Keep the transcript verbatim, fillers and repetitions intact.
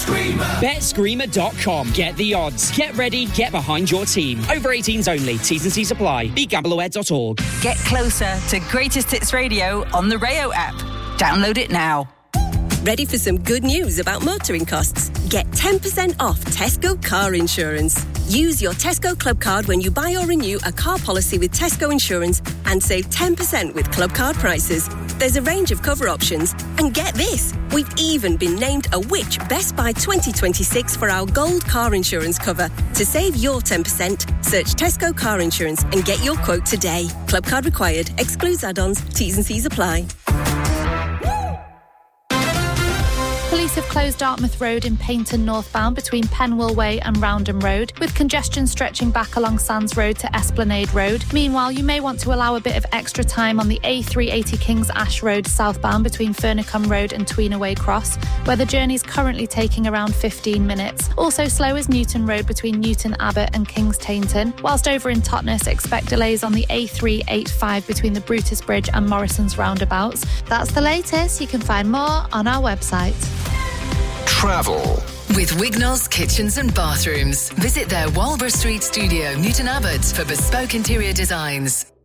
BetScreamer. Bet Screamer dot com. Get the odds. Get ready. Get behind your team. Over eighteens only. T's and C's apply. be gamble aware dot org. Get closer to Greatest Hits Radio on the Rayo app. Download it now. Ready for some good news about motoring costs? Get ten percent off Tesco car insurance. Use your Tesco Club card when you buy or renew a car policy with Tesco Insurance and save ten percent with Club card prices. There's a range of cover options. And get this, we've even been named a Which Best Buy twenty twenty-six for our gold car insurance cover. To save your ten percent, search Tesco Car Insurance and get your quote today. Club card required. Excludes add-ons. T's and C's apply. Police have closed Dartmouth Road in Paignton northbound between Penwell Way and Roundham Road, with congestion stretching back along Sands Road to Esplanade Road. Meanwhile, you may want to allow a bit of extra time on the A three eighty Kings Ash Road southbound between Furnacombe Road and Tweenaway Cross, where the journey is currently taking around fifteen minutes. Also slow is Newton Road between Newton Abbot and Kings Tainton, whilst over in Totnes expect delays on the A three eighty-five between the Brutus Bridge and Morrison's roundabouts. That's the latest. You can find more on our website. Travel with Wignall's Kitchens and Bathrooms. Visit their Walborough Street studio, Newton Abbot, for bespoke interior designs.